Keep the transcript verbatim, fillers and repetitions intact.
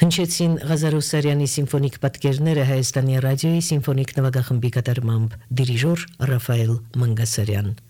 Հնչեցին Ղազարոս Սարյանի սիմֆոնիկ պատկերները Հայաստանի ռադիոյի սիմֆոնիկ նվագախմբի կատարմամբ, դիրիժոր Ռաֆայել Մանգասարյան։